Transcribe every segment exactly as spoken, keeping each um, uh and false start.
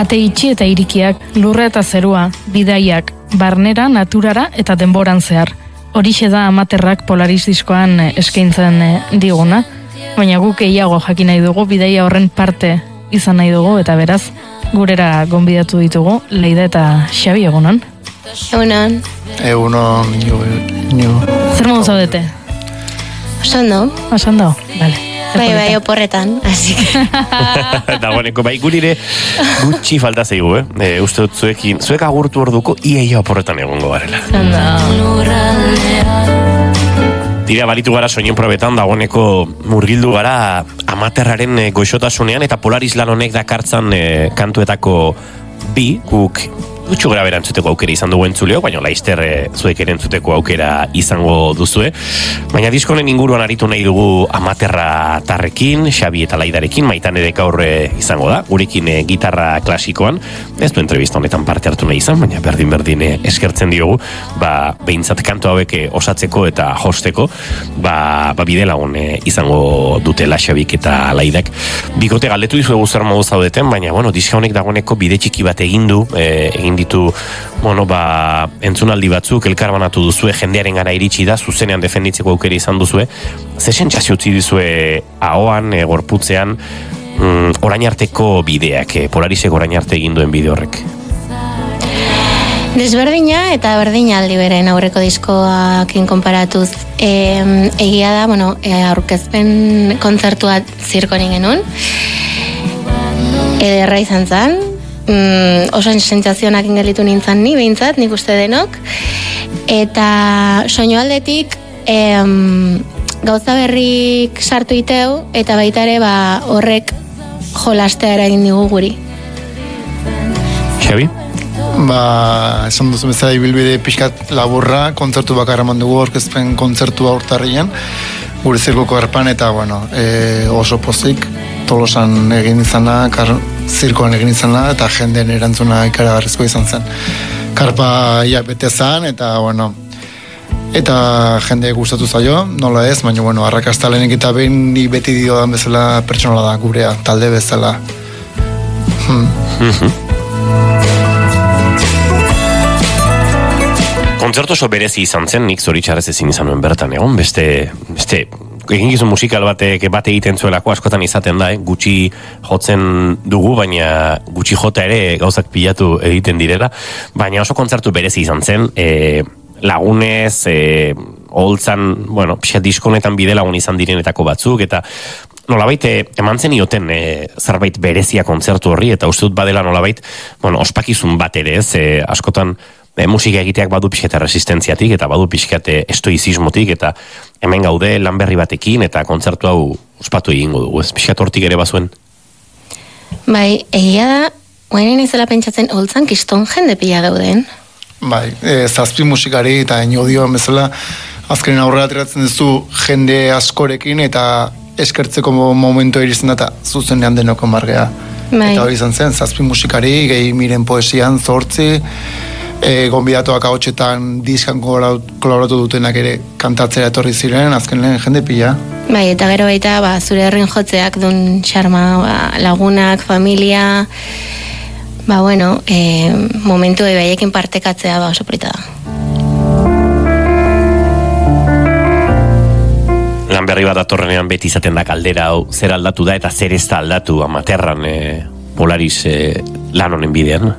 Ate itxi eta irikiak, lurra eta zerua, bidaiak, barnera, naturara eta denboran zehar. Horixe da Amaterrak Polaris diskoan eskaintzen diguna, baina guk gehiago jakin nahi dugu, bidaia horren parte izan nahi dugu, eta beraz, gurera gonbidatu ditugu, Leida eta Xabi, egunon? Egunon. Egunon, nio, nio. Zer modu zaudete? Osando. Osando, bale. Bai, bai, oporretan, así que... Dagoeneko, bai, gurire gutxi falta zeigu, eh? E, uste dut zuekin, zuek agurtu orduko, iaia oporretan egongo garela. Tira, balitu gara soinen probetan, dagoeneko murgildu gara Amaterraren goixotasunean, eta Polaris lan honek dakartzan e, kantuetako bi, guk gutxu gara berantzuteko aukera izan dugu entzuleo, baina laizter e, zuek ere entzuteko aukera izango duzue. Baina diskonen inguruan aritu nahi dugu Amaterra tarrekin, Xabi eta Laidarekin, Maitan ere gaur izango da, gurekin e, gitarra klasikoan, ez du entrevista honetan parte hartu nahi izan, baina berdin-berdin e, eskertzen diogu, ba, behintzat kantu hauek osatzeko eta hosteko, ba, ba bide lagun e, izango dutela Xabik eta Laidak. Bikote galdetu dizuegu zer modu zaudeten, baina, bueno, diska honek dagoeneko bide txiki bat egin du, e, egin ditu, bueno, ba, entzunaldi batzuk, elkarbanatu duzue, jendearen gara iritsi da, zuzenean defenditzeko aukera izan duzue. Ze sentsazio utzi dizue ahoan, e, gorputzean, mm, orain arteko bideak, e, Polarisek orain arte egin duen bide horrek? Desberdina eta berdina aldi beren aurreko diskoakin konparatuz. E, egia da, bueno, e, aurkezpen kontzertua zirkonin genuen. Ederra izan zen. Mm, oso sentsazioak ingelitu nintzen ni, behintzat, nik uste denok. Eta soinu aldetik em, gauza berrik sartu iteu, eta baita ere ba, horrek jolastea eragin digu guri. Xabi? Ba, esan duzu bezala ibilbide pixkat laburra, kontzertu bakarra eman dugu, orkezpen kontzertua urtarrian, gure zirkoko erpan, eta bueno, e, oso pozik, Tolosan egin izana, kar, zirkoan egin izana, eta jendeen erantzuna ikaragarrizko izan zen. Karpa ia bete zen, eta bueno, eta jende gustatu zaio, nola ez, baina bueno, arrakastalenik eta behin ni beti diodan bezala pertsonala da gurea, talde bezala. Hmm. Kontzertu oso berezi izan zen, nik zoritxarrez ezin izan nuen bertan egon, beste, beste, egin gizun musikal batek bat egiten zuelako askotan izaten da, eh? Gutxi jotzen dugu, baina gutxi jota ere gauzak pilatu egiten direla, baina oso kontzertu berezi izan zen, e, lagunez, e, holtzan, bueno, pixat diskonetan bide lagun izan direnetako batzuk, eta nolabait eman zen ioten e, zerbait berezia kontzertu horri, eta uste dut badela nolabait, bueno, ospakizun bat ere ez, e, askotan, E, musika egiteak badu pixkate resistentziatik eta badu pixkate estoizismotik eta hemen gaude lan berri batekin eta kontzertu hau ospatu egingo dugu, ez pixkat hortik ere bazuen? Bai, egia da, guainen izela pentsatzen holtzan kiston jende pila dauden. Bai, e, zazpi musikari eta inodio bezala azkenen aurrera ateratzen duzu jende askorekin eta eskertzeko momentu iristen da eta zuzenean denoko margea. Bai. Eta hori izan zen, zazpi musikari, gehi miren poesian, zortzi, E, gonbidatuak ahotsetan diskan kolaboratu dutenak ere kantatzera etorri ziren, azken lehen jende pila. Bai, eta gero baita, ba, zure herrin jotzeak dun xarma, ba, lagunak, familia, ba, bueno, e, momentu ebaiekin partekatzea, ba, oso polita da. Lan berri bat atorrenean beti izaten da kaldera hau, zer aldatu da eta zer ez da aldatu Amaterran e, Polaris e, lan honen bidean.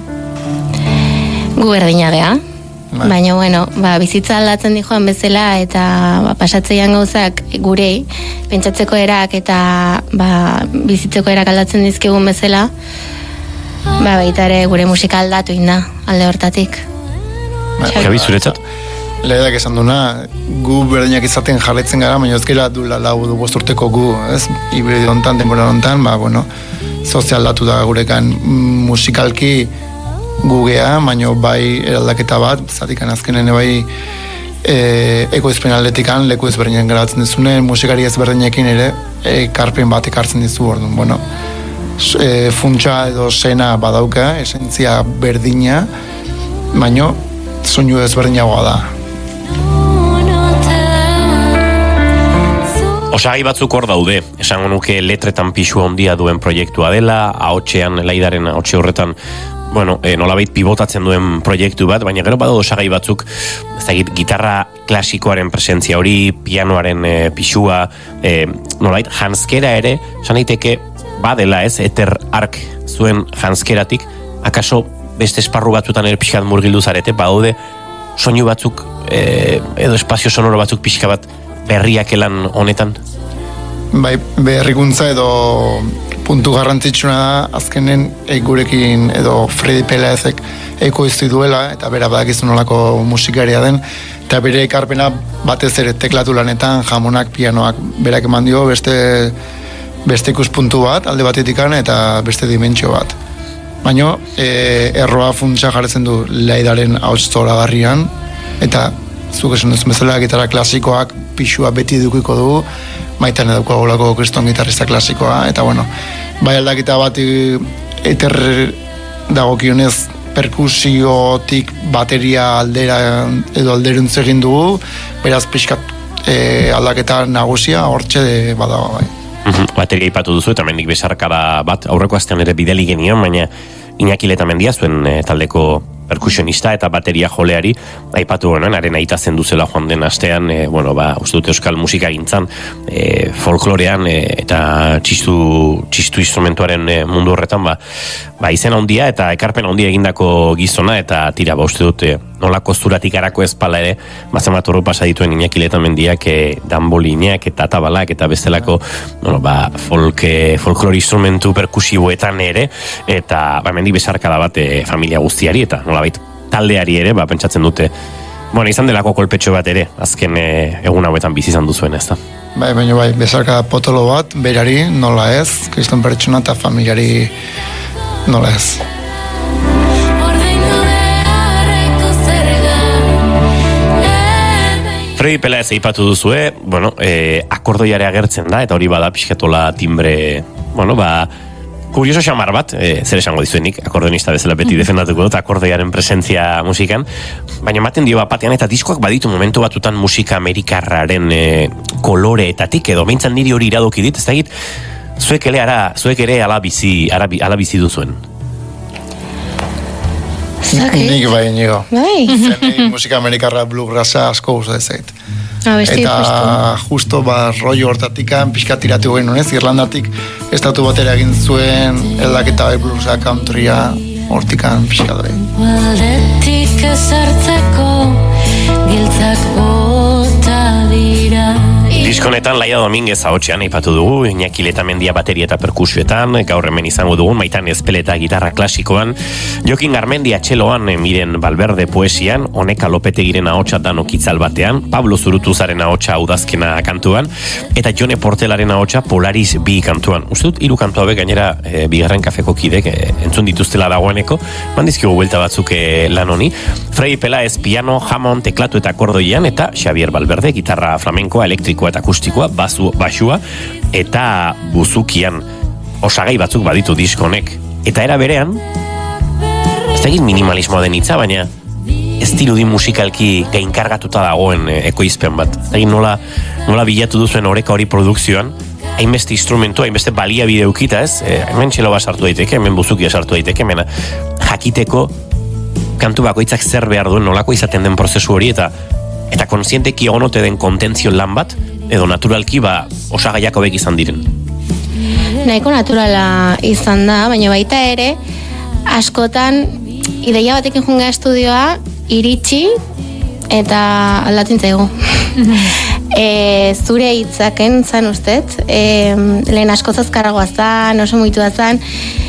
Gu berdina geha, baina bueno, ba, bizitza aldatzen dijoan bezala eta ba, pasatzeian gauzak gurei, pentsatzeko erak eta ba, bizitzeko erak aldatzen dizkigun bezala, ba, baita ere gure musika aldatu inda, alde hortatik. Xabi, zuretzat? Lehedak esan duna, gu berdinak izaten jarraitzen gara, baina ez gara dula lau du bosturteko gu, ez? Hibrido hontan, denbora hontan, ba, bueno, sozial aldatu da gurekan musikalki, gugea, baino bai eraldaketa bat, zatikan azkenen bai e, ekoizpen aldetikan, leku ezberdinen garatzen dizune, musikari ezberdinekin ere, e, karpen bat ekartzen dizu orduan, bueno, e, funtsa edo sena badauka, esentzia berdina, baino soinu ezberdinagoa da. Osagai batzuk hor daude, esango nuke letretan pixua handia duen proiektua dela, ahotsean, laidaren ahotse horretan, bueno, e, nolabait pivotatzen duen proiektu bat, baina gero badaude osagai batzuk, ez dakit, gitarra klasikoaren presentzia hori, pianoaren e, pixua, e, nolabait, janskera ere, esan daiteke, badela ez, eter ark zuen janskeratik, akaso beste esparru batzutan ere pixkat murgildu zarete, badaude soinu batzuk, e, edo espazio sonoro batzuk pixka bat berriak elan honetan? Bai, berrikuntza edo puntu garrantzitsuna da, azkenen e, gurekin edo Freddy Pelezek ekoiztu duela, eta bera badakizu nolako musikaria den, eta bere ekarpena batez ere teklatu lanetan, jamonak, pianoak berak eman dio, beste, beste ikuspuntu bat, alde batetikan, eta beste dimentsio bat. Baina, e, erroa funtsa jarretzen du laidaren ahots zoragarrian, eta zuk esan duzun bezala, gitarra klasikoak pixua beti edukiko du, maitan eduko golako kriston gitarrista klasikoa, eta bueno, bai aldaketa bat eter dagokionez perkusiotik bateria aldera edo alderuntz egin dugu, beraz pixkat e, aldaketa nagusia hortxe badago bai. Bateria ipatu duzu, eta mendik besarkada bat, aurreko astean ere bideli genion, baina Iñaki Letamendia zuen e, taldeko perkusionista eta bateria joleari aipatu honen, haren aita zenduzela joan den astean, e, bueno, ba, uste dute euskal musika gintzan, e, folklorean e, eta txistu, txistu instrumentuaren e, mundu horretan, ba, ba izen handia eta ekarpen handia egindako gizona, eta tira, ba, uste dute nolako zuratik arako ezpala ere, bazen bat horro pasa dituen Iñaki Letamendiak, e, danbolineak eta atabalak eta bestelako, bueno, ba, folk, e, folklore instrumentu perkusiboetan ere, eta ba, mendik besarkada bat e, familia guztiari, eta nolabait taldeari ere, ba, pentsatzen dute, bueno, izan delako kolpetxo bat ere, azken e, egun hauetan bizi izan duzuen, ez da? Bai, baina bai, besarkada potolo bat, berari, nola ez, kriston pertsona eta familiari nola ez. Freddy Pelez eipatu duzue, bueno, e, akordoiare agertzen da, eta hori bada pixkatola timbre, bueno, ba, kurioso xamar bat, e, zer esango dizuenik, akordonista bezala beti defendatuko dut, akordoiaren presentzia musikan, baina ematen dio bat batean, eta diskoak baditu momentu batutan musika amerikarraren e, koloreetatik, edo meintzan niri hori iradoki dit, ez da egit, zuek ere, ara, zuek ere ala bizi, ara, ala bizi duzuen. Nik bai nigo. Bai. Zenei musika amerikarra bluegrassa asko gustu zait. Abesti eta justo. justo ba rollo hortatikan pixka tiratu genuen, ez? Irlandatik estatu batera egin zuen eldaketa bai bluesa countrya hortikan pixka bai. Aldetik ezartzeko giltzak bota dira. Diskonetan Laia Dominguez ahotsean aipatu dugu, Iñaki Letamendia bateria eta perkusioetan, gaur hemen izango dugun, Maitan Ezpeleta gitarra klasikoan, Jokin Garmendia txeloan, Miren Valverde poesian, Oneka Lopetegiren ahotsa Danok itzal batean, Pablo Zurutuzaren ahotsa Udazkena kantuan, eta Jone Portelaren ahotsa Polaris bi kantuan. Uste dut, hiru kantu hauek gainera e, bigarren kafeko kidek e, entzun dituztela dagoeneko, mandizkigu buelta batzuk e, lan honi. Freddy Pelez piano, jamon, teklatu eta akordoian, eta Xavier Valverde gitarra flamenkoa, elektrikoa eta akustikoa, basu, basua, eta buzukian osagai batzuk baditu diskonek. Eta era berean, ez da egin minimalismoa den hitza, baina ez dirudi musikalki gainkargatuta dagoen e, ekoizpen bat. Ez da egin nola, nola bilatu duzuen oreka hori produkzioan, hainbeste instrumentu, hainbeste baliabide ukita, ez? E, hemen txeloba sartu daiteke, hemen buzukia sartu daiteke, hemen jakiteko kantu bakoitzak zer behar duen, nolako izaten den prozesu hori, eta eta konsienteki egonote den kontentzio lan bat, edo naturalki ba osagaiak hobek izan diren. Nahiko naturala izan da, baina baita ere, askotan ideia batekin junga estudioa, iritsi eta aldatzen zaigu. e, zure hitzaken zan ustez, e, lehen asko zazkarragoa zan, oso muitua zan,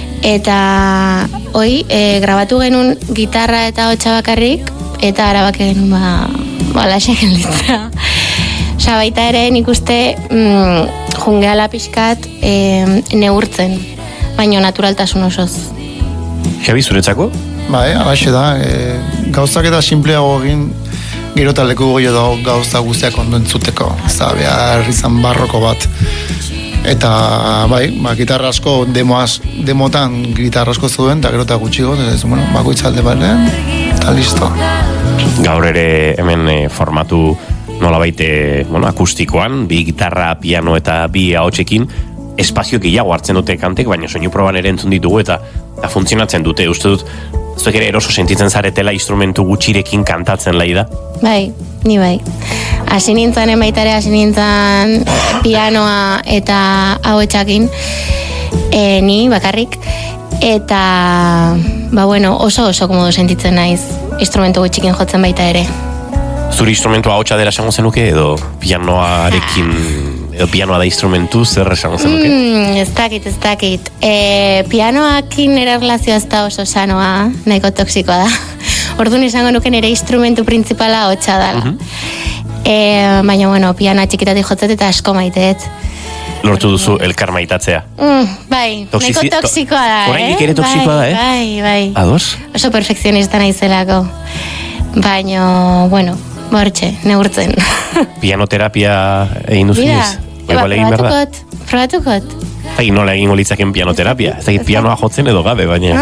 eta hoi, e, grabatu genuen gitarra eta hotxa bakarrik, eta arabak genuen ba, balaxek gelditzea. Osa, baita ere nik uste mm, jungeala pixkat e, neurtzen, baino naturaltasun osoz. Javi, zuretzako? Bai, alaxe da, e, gauzak eta simpleago egin gero taleko goio da gauza guztiak ondo entzuteko, ez da, behar izan barroko bat. Eta, bai, ba, gitarra asko, demoaz, demotan gitarra asko zuen, eta gero eta gutxigo, ez, bueno, bakoitzalde bale, eta listo. Gaur ere hemen e, formatu nolabait, e, bueno, akustikoan, bi gitarra, piano eta bi ahotsekin, espazio gehiago hartzen dute kantek, baina soinu proban ere entzun ditugu eta, eta funtzionatzen dute. Uste dut, zuek ere eroso sentitzen zaretela instrumentu gutxirekin kantatzen lai da? Bai, ni bai. Hasi nintzen emaitare, hasi nintzen pianoa eta ahotsakin, e, ni bakarrik, eta ba bueno, oso oso komodo sentitzen naiz instrumentu gutxikin jotzen baita ere. Zuri instrumentua ahotsa dela esango zenuke edo pianoarekin edo pianoa da instrumentu zer esango zenuke? Mm, ez dakit, ez dakit. E, pianoakin nire erlazioa ez da oso sanoa, nahiko toksikoa da. Orduan esango nuke nire instrumentu principala ahotsa dela. Uh-huh. e, baina bueno, pianoa txikitatik jotzet eta asko maiteet. Lortu duzu elkar maitatzea. Mm, bai, nahiko toksikoa da, eh? Oraindik ere toksikoa da, eh? Bai, bai. Ados? Oso perfekzionista naizelako. Baina, bueno, bortxe, neurtzen. Pianoterapia egin duzuniz? Eba, probatukot, probatukot. Eta nola egingo litzaken pianoterapia? Ez dakit pianoa jotzen edo gabe, baina...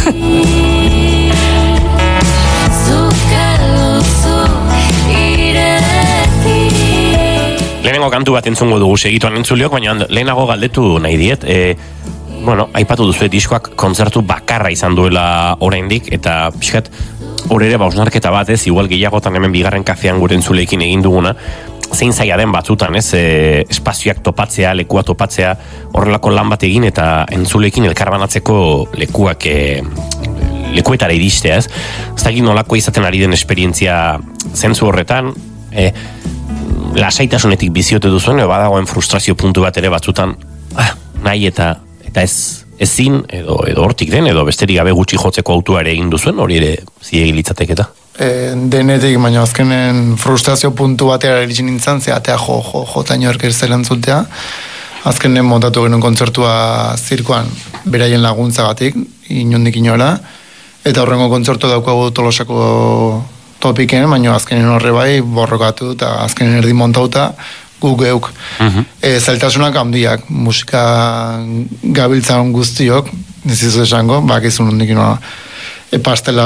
Lehenengo kantu bat entzungo dugu segituan entzuliok, baina lehenago galdetu nahi diet. E, bueno, aipatu duzu diskoak kontzertu bakarra izan duela oraindik, eta pixkat, hor ere bausnarketa bat ez, igual gehiagotan hemen bigarren kafean gure entzuleekin egin duguna, zein zaila den batzutan, ez, e, espazioak topatzea, lekua topatzea, horrelako lan bat egin, eta entzuleekin elkarbanatzeko lekuak e, lekuetara iristea, ez? Ez dakit nolako izaten ari den esperientzia zentzu horretan, e, lasaitasunetik biziote duzuen, edo badagoen frustrazio puntu bat ere batzutan, ah, nahi eta eta ez ezin, edo, edo hortik den, edo besterik gabe gutxi jotzeko autua ere egin duzuen, hori ere ziegi litzateketa. E, denetik, baina azkenen frustrazio puntu batera eritxin nintzen, ze atea jo, jo, jota inork ez zela entzultea. Azkenen montatu genuen kontzertua zirkoan beraien laguntzagatik, inondik inora, eta horrengo kontzertu daukagu Tolosako topiken, baina azkenen horre bai borrokatu eta azkenen erdi montauta gu geuk. Uh-huh. E, zailtasunak handiak, musika gabiltzan guztiok, nizizu esango, bakizun hondik inoa, e, pastela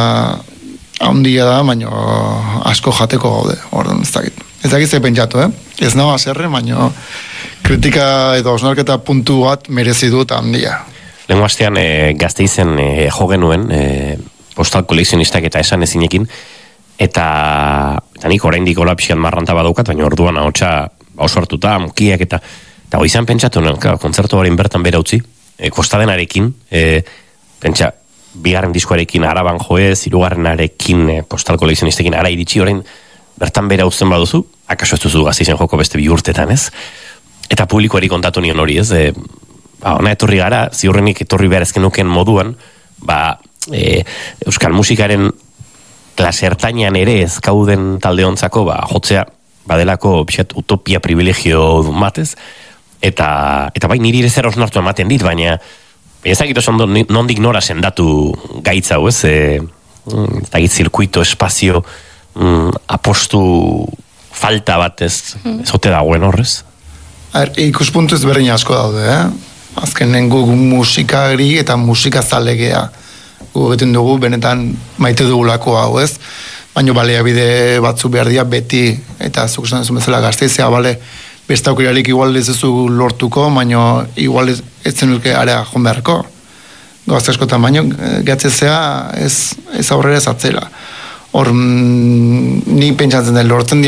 handia da, baina asko jateko gaude, orduan ez dakit. Ez dakit ze pentsatu, eh? Ez nago aserre, baina kritika edo osnarketa puntu bat merezi dut handia. Lehenko astean e, Gasteizen e, jo genuen, e, postal kolekzionistak eta esan ezinekin, eta, eta nik oraindik hola pixkat marranta badaukat, baina orduan ahotsa oso hartuta, mukiak eta eta goizan pentsatu, kontzertu horrein bertan bera utzi, e, kostadenarekin, e, pentsa, bigarren diskoarekin araban joez, hirugarrenarekin e, postal kolekzionistekin ara iritsi orain bertan bera utzen baduzu, akaso ez duzu Gasteizen joko beste bi urtetan, ez? Eta publikoari kontatu nion hori, ez? E, ba, ona etorri gara, ziurrenik etorri behar ezkenuken moduan, ba, e, euskal musikaren klase ertainean ere ez kauden taldeontzako, ba, jotzea badelako pixat utopia privilegio matez, eta, eta bai niri ere zer osnartu ematen dit, baina ezagit oso nondik nora sendatu gaitza, ez? E, ez dakit zirkuito, espazio, mm, apostu falta bat ez, ez ote dagoen horrez? Er, ikuspuntu ezberdin asko daude, eh? Azkenen gu musikari eta musika zalegea. Gu beten dugu, benetan maite dugulako hau, ez? Baina baliabide batzu behar dira beti, eta zuk esan duzun bezala Gasteizea, bale, beste aukerarik igual ez duzu lortuko, baina igual ez, ez zenuke area joan beharko. Gauza askotan, baina gatzezea ez, ez aurrera ez atzera. Hor, mm, ni pentsatzen den lortzen